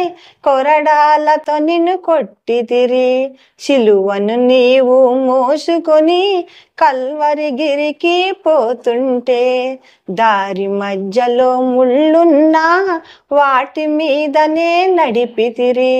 కొరడాలతో నిన్ను కొట్టితిరి, సిలువను నీవు మోసుకొని కల్వరిగిరికి పోతుంటే, దారి మధ్యలో ముళ్ళున్నా వాటి మీదనే నడిపితిరి.